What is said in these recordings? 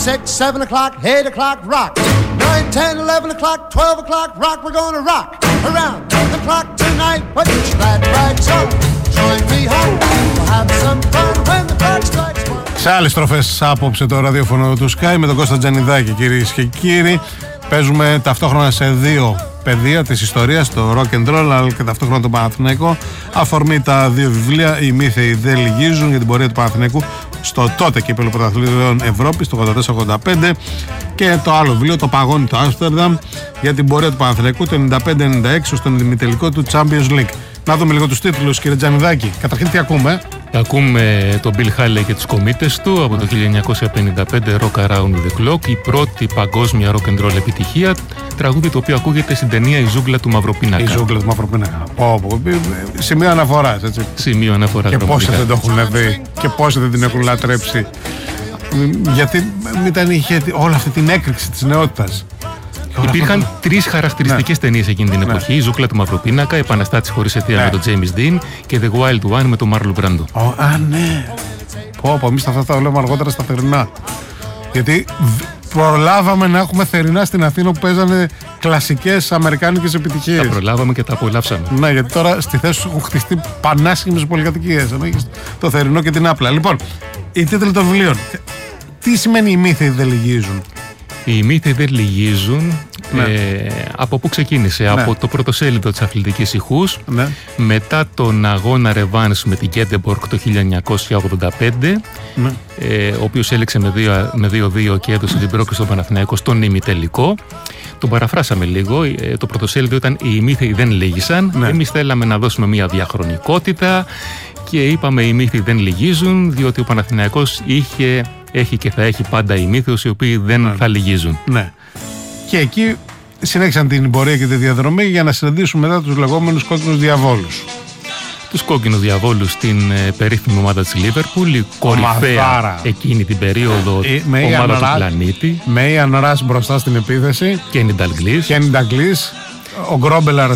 6, 7 o'clock, 8 o'clock, rock. 9, 10, 11 o'clock, 12 o'clock, rock. We're gonna rock around the clock tonight. Put your glad rags on, join me home. We'll have some fun when the clock strikes one. Σε άλλες στροφές απόψε το ραδιόφωνο του Sky με τον Κώστα Τζανιδάκη, κυρίες και κύριοι. Παίζουμε ταυτόχρονα σε δύο πεδία της ιστορίας, το rock and roll, αλλά και ταυτόχρονα το Παναθηναϊκό. Αφορμή τα δύο βιβλία, οι μύθοι δεν λυγίζουν, για την πορεία του Παναθηναϊκού στο τότε κύπελλο πρωταθλητών Ευρώπης το 84-85, και το άλλο βιβλίο, το Παγώνι του Άμστερνταμ, για την πορεία του Παναθηναϊκού το 95-96 στον ημιτελικό του Champions League. Να δούμε λίγο τους τίτλους, κύριε Τζανιδάκη. Καταρχήν τι ακούμε? Ακούμε τον Bill Haley και τους κομίτες του από το 1955, Rock Around the Clock, η πρώτη παγκόσμια rock and roll επιτυχία, τραγούδι το οποίο ακούγεται στην ταινία «Η ζούγκλα του Μαυροπίνακα». Η ζούγκλα του Μαυροπίνακα. Σημείο αναφοράς, έτσι. Σημείο αναφοράς. Και πόσοι δεν το έχουν δει και πόσοι δεν την έχουν λατρέψει. Γιατί ήταν, είχε όλη αυτή την έκρηξη της νεότητας. Υπήρχαν τρεις χαρακτηριστικές ταινίες εκείνη την εποχή: Η ζούγκλα του Μαυροπίνακα, Επαναστάτης χωρίς αιτία με τον James Dean και The Wild One με τον Marlon Brando. Ναι. Εμείς αυτά τα λέμε αργότερα στα θερινά. Γιατί προλάβαμε να έχουμε θερινά στην Αθήνα που παίζανε κλασικές αμερικάνικες επιτυχίες. Τα προλάβαμε και τα απολαύσαμε. Ναι, γιατί τώρα στη θέση σου έχουν χτιστεί πανάσχημες πολυκατοικίες. Το θερινό και την Άπλα. Λοιπόν, οι τίτλοι των βιβλίων. Τι σημαίνει οι μύθοι δεν λυγίζουν? Οι μύθοι δεν λυγίζουν. Από πού ξεκίνησε? Από το πρωτοσέλιδο της Αθλητικής Ιχούς, μετά τον αγώνα ρεβάνς με την Γκέτεμπορκ το 1985, ο οποίος έλεξε με 2-2 και έδωσε την πρόκριση στον Παναθηναϊκό στον ημιτελικό. Τον παραφράσαμε λίγο. Το πρωτοσέλιδο ήταν «Οι μύθοι δεν λύγησαν». Εμείς θέλαμε να δώσουμε μια διαχρονικότητα και είπαμε «Οι μύθοι δεν λυγίζουν», διότι ο Παναθηναϊκός έχει και θα έχει πάντα οι μύθους οι οποίοι δεν θα λυγίζουν. Ναι. Και εκεί συνέχισαν την πορεία και τη διαδρομή για να συναντήσουν μετά τους λεγόμενους κόκκινους διαβόλους. Τους κόκκινους διαβόλους στην περίφημη ομάδα της Λίβερπουλ, η κορυφαία εκείνη την περίοδο ομάδα του πλανήτη. Με Ιαν Ρας μπροστά στην επίθεση. Κένι Νταλγκλής. Ο Γκρόμπελαρ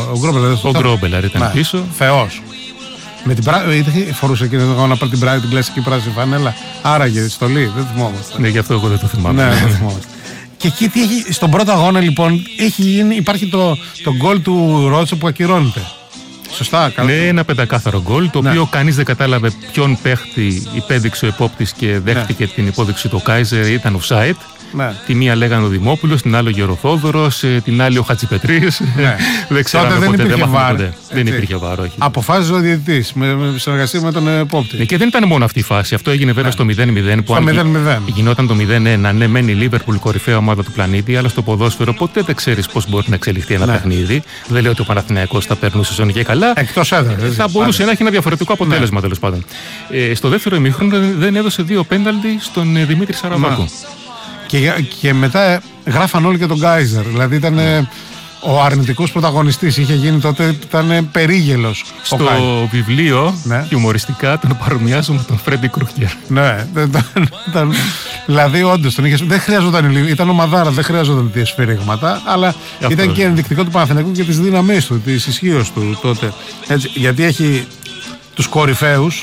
ήταν πίσω. Θεός. Με την φορούσε εκείνη να πάρει την κλασική πράσινη φανέλα. Άραγε στολή, δεν θυμόμαστε. Ναι, γι' αυτό εγώ δεν το θυμάμαι. Ναι, δεν θυμόμαστε. Και εκεί τι έχει, στον πρώτο αγώνα λοιπόν υπάρχει το γκολ του Ρότσο που ακυρώνεται. Σωστά, καλά. Ναι, ένα πεντακάθαρο γκολ, το οποίο κανείς δεν κατάλαβε ποιον παίχτη υπέδειξε ο επόπτης και δέχτηκε την υπόδειξη του Κάιζερ, ήταν offside. Ναι. Τη μία λέγανε ο Δημόπουλος, την άλλη ο Γεροθόδωρος, την άλλη ο Χατζηπετρής. Ναι. Δεν ξέραμε ποτέ, δεν υπήρχε βάρ. Όχι. Αποφάσιζε ο διαιτητής με συνεργασία με τον επόπτη. Ναι, και δεν ήταν μόνο αυτή η φάση. Αυτό έγινε βέβαια στο 0-0. Που γινόταν το 0-1. Ναι, μένει η Λίβερπουλ κορυφαία ομάδα του πλανήτη, αλλά στο ποδόσφαιρο ποτέ δεν ξέρεις πώς μπορεί να εξελιχθεί ένα παιχνίδι. Δεν λέω ότι ο Παναθηναϊκός θα περνούσε σωνική καλά. Εκτός έδρας. Θα μπορούσε να έχει ένα διαφορετικό αποτέλεσμα τέλος πάντων. Στο δεύτερο ημίχρονο δεν έδωσε 2 πέναλτι στον Δημήτρη Σαραβάκο. Και μετά γράφαν όλοι και τον Γκάιζερ. Δηλαδή ήταν ο αρνητικός πρωταγωνιστής. Είχε γίνει τότε, ήταν περίγελος. Στο βιβλίο, χιουμοριστικά, τον παρομοιάζουν με τον Φρέντι Κρούγκερ. Ναι, δηλαδή όντως τον είχε. Δεν χρειαζόταν, ήταν ομαδάρα, δεν χρειαζόταν τέτοια σφυρίγματα, αλλά ήταν και ενδεικτικό του Παναθηναϊκού και της δύναμής του, της ισχύως του τότε. Έτσι, γιατί έχει τους κορυφαίους,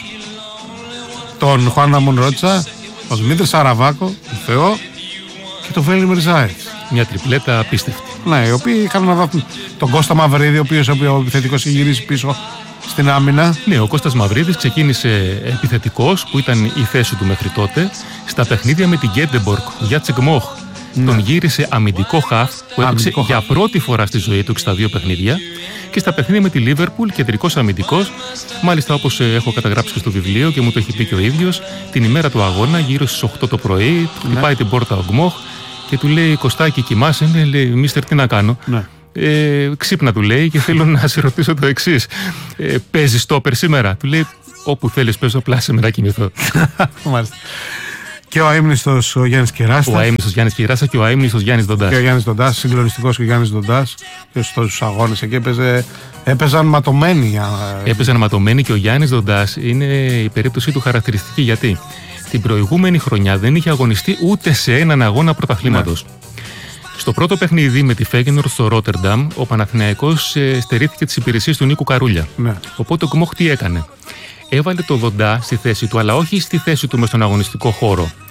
τον Χουάν Μονρότσα, τον Δημήτρη Σαραβάκο, τον Θεό, και το Βέλιμερ Ζάιτς. Μια τριπλέτα απίστευτη. Ναι, οι οποίοι είχαν να δουν τον Κώστα Μαυρίδη, ο οποίος ο επιθετικός είχε γυρίσει πίσω στην άμυνα. Ναι, ο Κώστας Μαυρίδης ξεκίνησε επιθετικός, που ήταν η θέση του μέχρι τότε. Στα παιχνίδια με την Γκέτεμπορκ, για Τσεκμόχ, τον γύρισε αμυντικό χαφ, που έπαιξε για πρώτη φορά στη ζωή του και στα δύο παιχνίδια. Και στα παιχνίδια με τη Λίβερπουλ, κεντρικός αμυντικός. Μάλιστα, όπως έχω καταγράψει και στο βιβλίο και μου το έχει πει και ο ίδιος, την ημέρα του αγώνα, γύρω στις 8 το πρωί, του χτυπάει την πόρτα ο Γκμόχ και του λέει: Κωστάκι, κοιμάσαι? Λέει: Μίστερ, τι να κάνω? Ξύπνα, του λέει, και θέλω να σε ρωτήσω το εξής. Παίζεις στόπερ σήμερα? Του λέει: Όπου θέλεις, παίζω, απλά σε να κοιμηθώ. Μάλιστα. Και ο αείμνηστος ο Γιάννης Κεράστα. Ο αείμνηστος Γιάννης Κεράστα και ο αείμνηστος Γιάννης Δοντάς. Και ο Γιάννης Δοντάς, συγκλονιστικός και ο Γιάννης Δοντάς. Και στους αγώνες εκεί έπαιζαν ματωμένοι. Έπαιζαν ματωμένοι και ο Γιάννης Δοντάς είναι η περίπτωσή του χαρακτηριστική. Γιατί την προηγούμενη χρονιά δεν είχε αγωνιστεί ούτε σε έναν αγώνα πρωταθλήματος. Ναι. Στο πρώτο παιχνίδι με τη Φέγενορντ στο Ρότερνταμ, ο Παναθηναϊκός στερήθηκε τις υπηρεσίες του Νίκου Καρούλια. Ναι. Οπότε ο Γκμόχ τι έκανε? Έβαλε το Δοντά στη θέση του, αλλά όχι στη θέση του μες στον αγωνιστικό χώρο.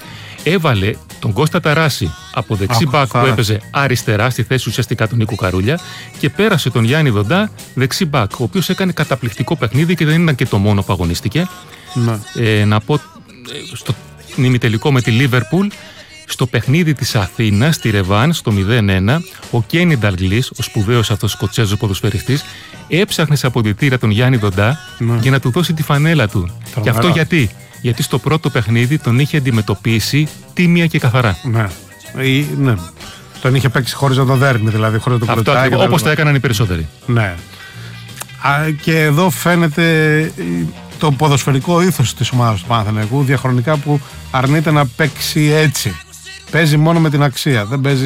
έβαλε τον Κώστα Ταράση από δεξί μπακ που έπαιζε αριστερά στη θέση ουσιαστικά του Νίκου Καρούλια και πέρασε τον Γιάννη Δοντά δεξί μπακ, ο οποίος έκανε καταπληκτικό παιχνίδι και δεν ήταν και το μόνο που αγωνίστηκε. Να πω στον ημιτελικό με τη Λίβερπουλ, στο παιχνίδι της Αθήνας, στη Ρεβάν, στο 0-1, ο Κένι Νταλγκλής, ο σπουδαίος αυτός Σκοτσέζος ποδοσφαιριστής, έψαχνε σε αποδυτήρα τον Γιάννη Δοντά για να του δώσει τη φανέλα του. Και αυτό γιατί στο πρώτο παιχνίδι τον είχε αντιμετωπίσει τίμια και καθαρά. Ναι. Τον είχε παίξει χωρίς να τον δέρνει, δηλαδή χωρίς να τον κρατάει. Όπως τα έκαναν οι περισσότεροι. Ναι. Και εδώ φαίνεται το ποδοσφαιρικό ήθος της ομάδας του Παναθηναϊκού διαχρονικά, που αρνείται να παίξει έτσι. Παίζει μόνο με την αξία.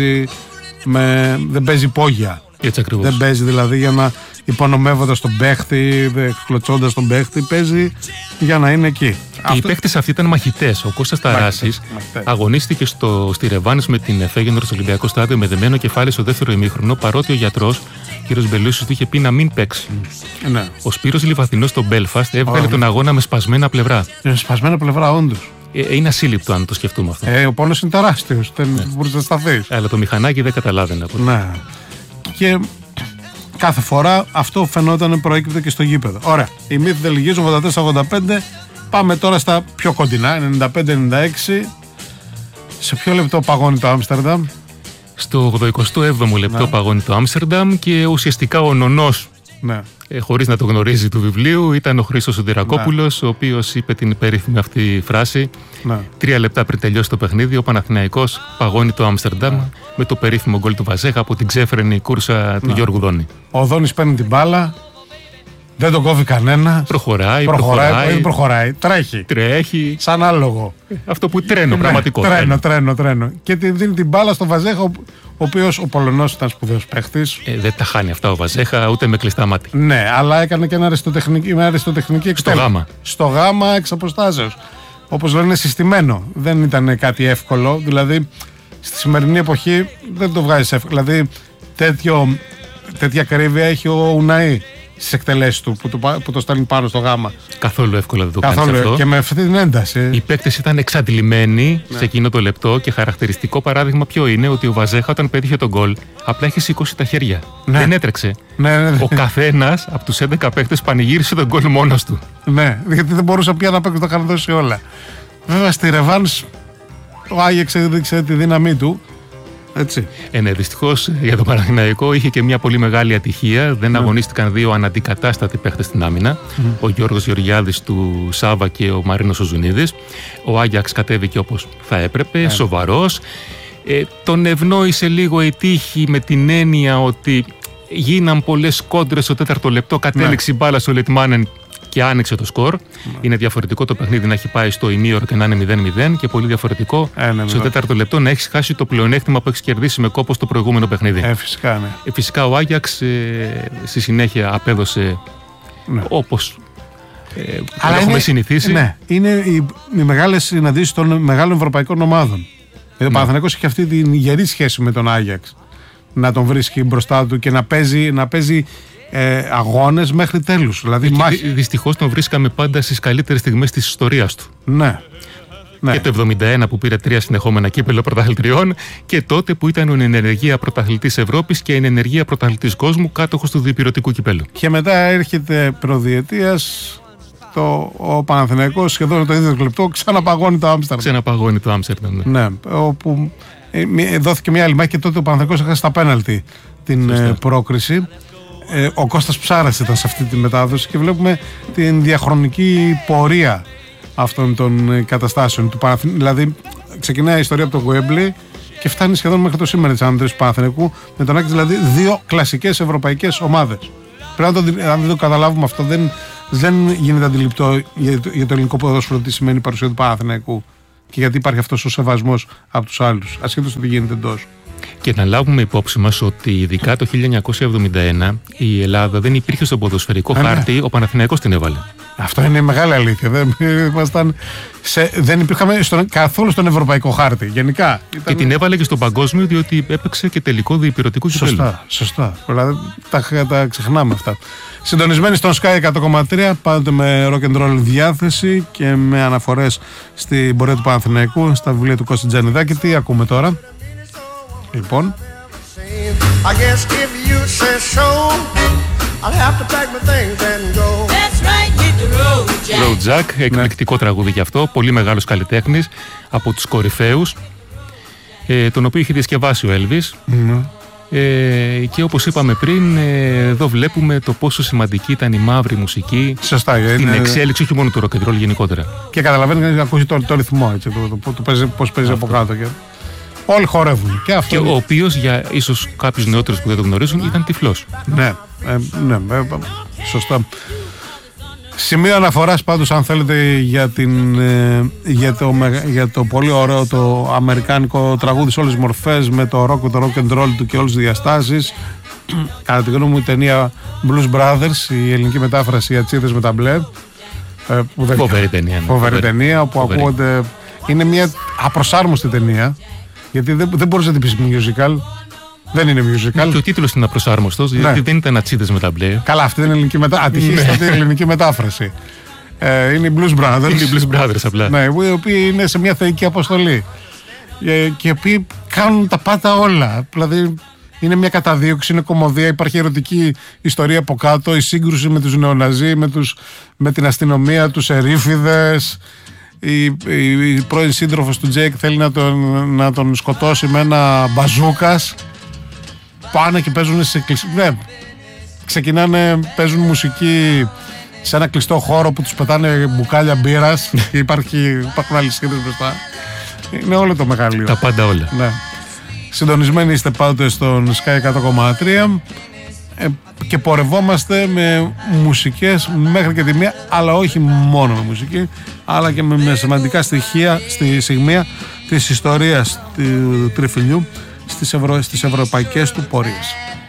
Δεν παίζει υπόγεια. Έτσι ακριβώς. Δεν παίζει δηλαδή για να υπονομεύοντας τον παίχτη, κλωτσώντας τον παίχτη. Παίζει για να είναι εκεί. Και οι παίκτες αυτοί ήταν μαχητές. Ο Κώστας Ταράσης αγωνίστηκε στη Ρεβάνης με την Φέγενορ στο Ολυμπιακό Στάδιο με δεμένο κεφάλι στο δεύτερο ημίχρονο, παρότι ο γιατρός, κ. Μπελούσης, του είχε πει να μην παίξει. Ναι. Ο Σπύρος Λιβαθινός στο Μπέλφαστ έβγαλε τον αγώνα με σπασμένα πλευρά. Σπασμένα πλευρά, όντως. Είναι ασύλληπτο αν το σκεφτούμε αυτό. Ο πόνος είναι τεράστιος. Δεν μπορείς να σταθείς. Αλλά το μηχανάκι δεν καταλάβαινε. Ναι. Και κάθε φορά αυτό φαινόταν, προέκυπτε και στο γήπεδο. Ωραία. Οι μύθοι δεν λυγίζουν, 84-85. Πάμε τώρα στα πιο κοντινά, 95-96. Σε ποιο λεπτό παγώνει το Άμστερνταμ? Στο 87ο λεπτό παγώνει το Άμστερνταμ και ουσιαστικά ο νονός, χωρίς να το γνωρίζει, του βιβλίου ήταν ο Χρήστος Σωτηρακόπουλος, ο οποίος είπε την περίφημη αυτή φράση. 3 λεπτά πριν τελειώσει το παιχνίδι, ο Παναθηναϊκός παγώνει το Άμστερνταμ με το περίφημο γκολ του Βαζέχα από την ξέφρενη κούρσα του Γιώργου Δόνη. Ο Δόνης παίρνει την μπάλα. Δεν τον κόβει κανένα. Προχωράει. Τρέχει. Σαν άλογο. Αυτό που τρένο, πραγματικό. Τρένο. Και δίνει την μπάλα στο Βαζέχα, ο οποίος ο Πολωνός ήταν σπουδαίος παίχτης. Δεν τα χάνει αυτά ο Βαζέχα ούτε με κλειστά μάτια. Ναι, αλλά έκανε και μια αριστοτεχνική εκτέλεση. Στο γάμα εξ αποστάσεως. Όπως λένε, συστημένο. Δεν ήταν κάτι εύκολο. Δηλαδή, στη σημερινή εποχή δεν το βγάζεις εύκολο. Δηλαδή, τέτοια ακρίβεια έχει ο Ουναή στις εκτελέσεις του που το στέλνει πάνω στο γάμα. Καθόλου εύκολα δεν το κάνει αυτό. Και με αυτή την ένταση. Οι παίκτες ήταν εξαντλημένοι σε εκείνο το λεπτό και χαρακτηριστικό παράδειγμα ποιο είναι? Ότι ο Βαζέχα όταν πέτυχε τον γκολ απλά είχε σηκώσει τα χέρια. Δεν έτρεξε. Ο καθένας από τους 11 παίκτες πανηγύρισε τον γκολ μόνος του. Ναι, γιατί δεν μπορούσε πια να παίξει, το είχαν δώσει όλα. Βέβαια στη Ρεβάνς ο Άγιαξ έδειξε τη δύναμή του. Έτσι. Ναι, δυστυχώς για το Παναθηναϊκό είχε και μια πολύ μεγάλη ατυχία. Δεν αγωνίστηκαν δύο αναντικατάστατοι παίχτες στην άμυνα. Ο Γιώργος Γεωργιάδης του Σάβα και ο Μαρίνος ο Ζουνίδης. Ο Άγιαξ κατέβηκε όπως θα έπρεπε, σοβαρός. Τον ευνόησε λίγο η τύχη με την έννοια ότι γίναν πολλές κόντρες στο 4ο λεπτό. Κατέληξε η μπάλα στο Λετμάνεν και άνοιξε το σκορ. Είναι διαφορετικό το παιχνίδι να έχει πάει στο ημίωρο και να είναι 0-0 και πολύ διαφορετικό στο 4ο λεπτό να έχει χάσει το πλεονέκτημα που έχει κερδίσει με κόπο στο προηγούμενο παιχνίδι. Φυσικά, ναι. Φυσικά ο Άγιαξ στη συνέχεια απέδωσε όπως έχουμε συνηθίσει. Ναι, είναι οι μεγάλες συναντήσεις των μεγάλων ευρωπαϊκών ομάδων. Ο Παναθηναϊκός έχει αυτή την γερή σχέση με τον Άγιαξ. Να τον βρίσκει μπροστά του και να παίζει αγώνες μέχρι τέλους. Δηλαδή, δυστυχώς τον βρίσκαμε πάντα στις καλύτερες στιγμές της ιστορίας του. Ναι. Και το 1971 που πήρε 3 συνεχόμενα κύπελλο πρωταθλητριών και τότε που ήταν ο ενεργεία πρωταθλητής Ευρώπης και ενεργεία πρωταθλητής κόσμου, κάτοχος του διπυρωτικού κυπέλλου. Και μετά έρχεται προδιετίας. Ο Παναθηναϊκός σχεδόν το ίδιο λεπτό ξαναπαγώνει το Άμστερνταμ. Ναι, όπου δόθηκε μια άλλη μάχη και τότε ο Παναθηναϊκός έχασε στα πέναλτι την πρόκριση. Ο Κώστας Ψάρας ήταν σε αυτή τη μετάδοση και βλέπουμε την διαχρονική πορεία αυτών των καταστάσεων του Παναθηναϊκού. Δηλαδή ξεκινάει η ιστορία από το Γουέμπλι και φτάνει σχεδόν μέχρι το σήμερα της αναδρέσης του Παναθηναϊκού, με τον Άκη δηλαδή δύο κλασικές ευρωπαϊκές ομάδες. Πρέπει αν δεν το καταλάβουμε αυτό, δεν γίνεται αντιληπτό για το ελληνικό ποδόσφαιρο τι σημαίνει η παρουσία του Παναθηναϊκού και γιατί υπάρχει αυτός ο σεβασμός από τους άλλους, ασχέτως το τι γίνεται εντός. Και να λάβουμε υπόψη μας ότι ειδικά το 1971 η Ελλάδα δεν υπήρχε στον ποδοσφαιρικό χάρτη, ο Παναθηναϊκός την έβαλε. Αυτό είναι μεγάλη αλήθεια. Δεν υπήρχαμε καθόλου στον ευρωπαϊκό χάρτη. Γενικά. Και την έβαλε και στον παγκόσμιο, διότι έπαιξε και τελικό διπειρωτικού κυπέλλου. Σωστά. Δηλαδή τα ξεχνάμε αυτά. Συντονισμένοι στον Sky 100,3, πάντοτε με rock and roll διάθεση και με αναφορές στην πορεία του Παναθηναϊκού, στα βιβλία του Κώστα Τζανιδάκη. Τι ακούμε τώρα? Λοιπόν. I guess if you say so, I'll have to pack my things and go. That's right, hit the road, Jack. Road Jack, εκπληκτικό τραγούδι γι' αυτό, πολύ μεγάλος καλλιτέχνης, από τους κορυφαίους, τον οποίο είχε διασκευάσει ο Elvis. Και όπως είπαμε πριν, εδώ βλέπουμε το πόσο σημαντική ήταν η μαύρη μουσική. Σωστά, στην εξέλιξη όχι μόνο του rock and roll γενικότερα. Και καταλαβαίνει να ακούσει το ρυθμό, πώς παίζει από κάτω. Όλοι χορεύουν. Και ο οποίος, για ίσως κάποιους νεότερους που δεν το γνωρίζουν, ήταν τυφλός. Ναι, σωστά. Σημείο αναφοράς πάντως, αν θέλετε, για το πολύ ωραίο το αμερικάνικο τραγούδι σε όλες τις μορφές, με το rock and roll του και όλες τις διαστάσεις. Κατά τη γνώμη μου, η ταινία Blues Brothers, η ελληνική μετάφραση, οι Ατσίδες με τα μπλε. Φοβερή ταινία. Φοβερή ταινία, όπου ακούγονται. Είναι μια απροσάρμοστη ταινία, γιατί δεν μπορείς να την πεις musical. Δεν είναι musical. Και ο τίτλος είναι απροσάρμοστος, γιατί δεν ήταν Ατσίδες με τα μπλε. Καλά, αυτή είναι ελληνική ελληνική μετάφραση. Είναι οι Blues Brothers. Είναι οι Blues Brothers απλά. Ναι, οι οποίοι είναι σε μια θεϊκή αποστολή. Και οι οποίοι κάνουν τα πάντα όλα. Δηλαδή είναι μια καταδίωξη, είναι κωμωδία, υπάρχει ερωτική ιστορία από κάτω, η σύγκρουση με τους νεοναζί, με την αστυνομία, τους ερήφιδες. Η πρώην σύντροφος του Τζέικ θέλει να τον σκοτώσει με ένα μπαζούκας. Πάνε και παίζουν ξεκινάνε, παίζουν μουσική σε ένα κλειστό χώρο που τους πετάνε μπουκάλια μπύρας και υπάρχουν αλυσίδες μπροστά. Είναι όλο το μεγαλείο. Τα πάντα όλα. Ναι. Συντονισμένοι είστε πάντοτε στον Sky 100,3 και πορευόμαστε με μουσικές μέχρι και τη μία, αλλά όχι μόνο με μουσική, αλλά και με σημαντικά στοιχεία στη στιγμία της ιστορίας του Τριφυλιού στις ευρωπαϊκές του πορείες.